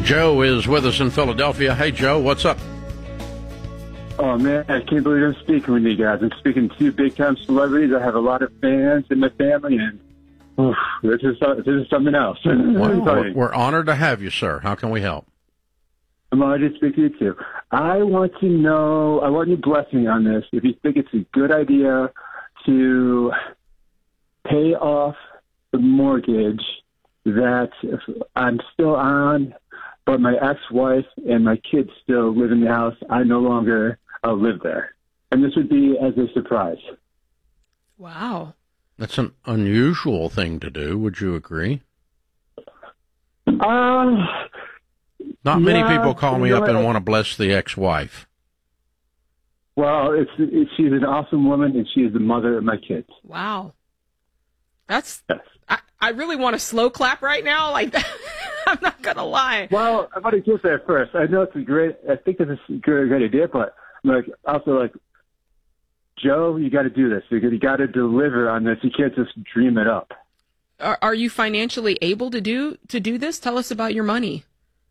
Joe is with us in Philadelphia. Hey, Joe, what's up? Oh, man, I can't believe I'm speaking with you guys. I'm speaking to two big-time celebrities. I have a lot of fans in my family, and this is something else. Well, we're honored to have you, sir. How can we help? I'm honored to speak to you, too. I want your blessing on this. If you think it's a good idea to pay off the mortgage that I'm still on, but my ex-wife and my kids still live in the house. I no longer live there. And this would be as a surprise. Wow. That's an unusual thing to do. Would you agree? Not Not many people call me up and want to bless the ex-wife. Well, she's an awesome woman, and she is the mother of my kids. Wow. That's, yes. I really want to slow clap right now. Like, I'm not going to lie. Well, I'm going to get there first. I know I think this is a great idea, but also, Joe, you got to do this. You got to deliver on this. You can't just dream it up. Are you financially able to do this? Tell us about your money.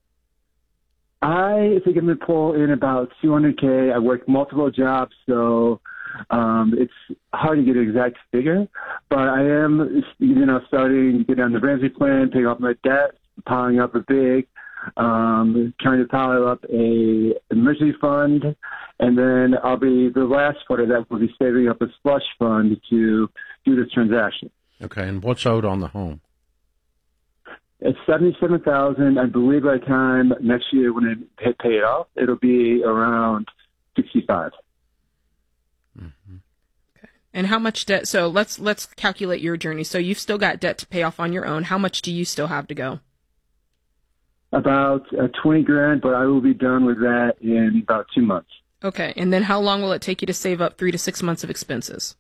I think I'm going to pull in about $200K. I work multiple jobs, so it's hard to get an exact figure. But I am, starting to get on the Ramsey plan, paying off my debt, piling up a big, trying to pile up a emergency fund, and then the last part of that will be saving up a slush fund to do this transaction. Okay, and what's owed on the home? It's $77,000. I believe by the time next year when I pay it off, it'll be around $65,000. Mm-hmm. Okay. And how much debt? So let's calculate your journey. So you've still got debt to pay off on your own. How much do you still have to go? About $20,000, but I will be done with that in about 2 months. Okay, and then how long will it take you to save up 3 to 6 months of expenses?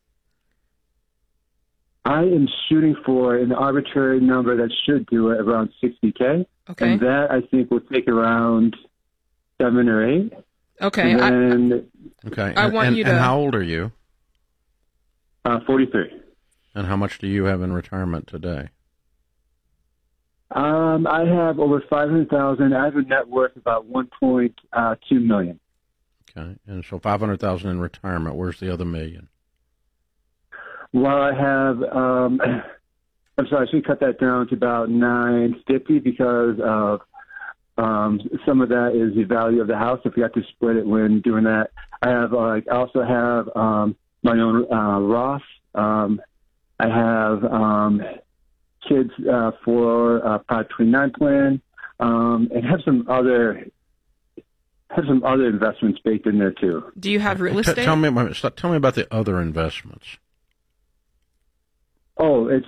I am shooting for an arbitrary number that should do it around $60K. Okay. And that, I think, will take around 7 or 8. Okay. Okay. I want you to... And how old are you? 43. And how much do you have in retirement today? I have over $500,000. I have a net worth about $1.2 million. Okay. And so $500,000 in retirement. Where's the other $1 million? Well, I have, I'm sorry, I should cut that down to about $950 because of some of that is the value of the house. I forgot to split it when doing that. I also have my own Roth. I have kids for a 529 plan, and have some other investments baked in there too. Do you have real estate? Tell me about the other investments. Oh, it's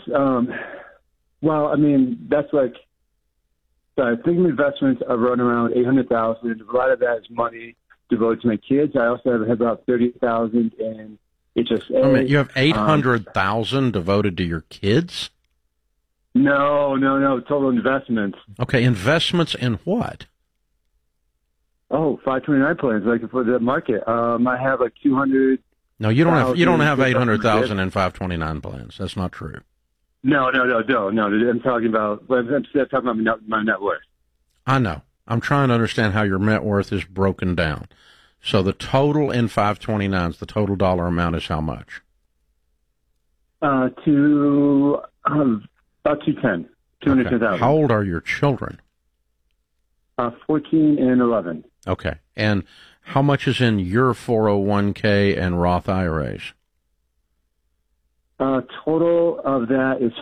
that's I think investments are running around $800,000. A lot of that is money devoted to my kids. I also have about $30,000 in HSA. You have $800,000 devoted to your kids? No, total investments. Okay, investments in what? Oh, 529 plans, for the market. I have 200. No, you don't have $800,000 in 529 plans. That's not true. No. I'm talking about my net worth. I know. I'm trying to understand how your net worth is broken down. So the total in 529s, the total dollar amount is how much? About 210. $210,000. How old are your children? 14 and 11. Okay. And how much is in your 401k and Roth IRAs? Total of that is